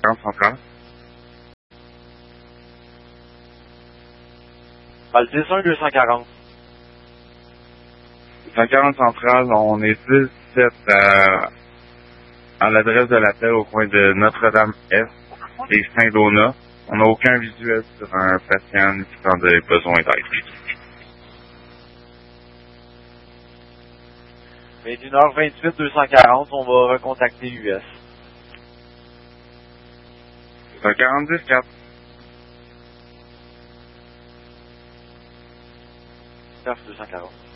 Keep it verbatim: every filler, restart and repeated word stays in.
quarante centrale. Altis un deux cent quarante. deux cent quarante centrale, on est dix-sept à, à l'adresse de l'appel au coin de Notre-Dame-Est et Saint-Donat. On n'a aucun visuel sur un patient nécessitant des besoins d'aide. vingt et une heures vingt-huit deux cent quarante, on va recontacter U S. deux cent quarante dix quatre. neuf deux cent quarante.